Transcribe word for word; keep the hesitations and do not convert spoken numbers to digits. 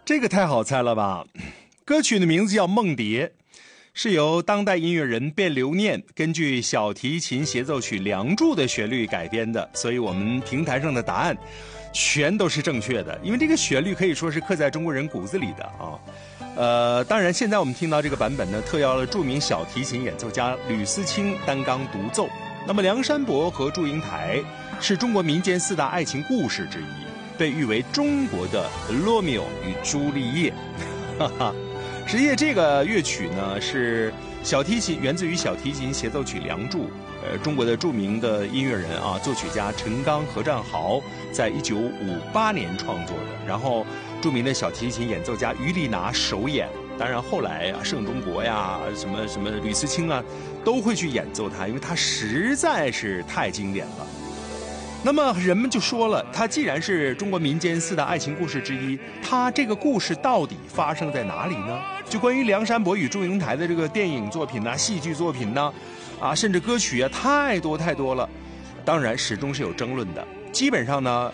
这个太好猜了吧？歌曲的名字叫《梦蝶》，是由当代音乐人卞留念根据小提琴协奏曲《梁祝》的旋律改编的，所以我们平台上的答案全都是正确的，因为这个旋律可以说是刻在中国人骨子里的啊。呃，当然现在我们听到这个版本呢，特邀了著名小提琴演奏家吕思清担纲独奏。那么梁山伯和祝英台是中国民间四大爱情故事之一，被誉为中国的罗密欧与朱丽叶。哈哈，实际这个乐曲呢是小提琴，源自于小提琴协奏曲《梁祝》，呃，中国的著名的音乐人啊，作曲家陈刚、何占豪在一九五八年创作的，然后著名的小提琴演奏家于丽娜首演。当然后来啊，盛中国呀，什么什么吕思清啊，都会去演奏它，因为它实在是太经典了。那么人们就说了，它既然是中国民间四大爱情故事之一，它这个故事到底发生在哪里呢？就关于梁山伯与祝英台的这个电影作品呢、戏剧作品呢，啊，甚至歌曲啊，太多太多了。当然始终是有争论的。基本上呢，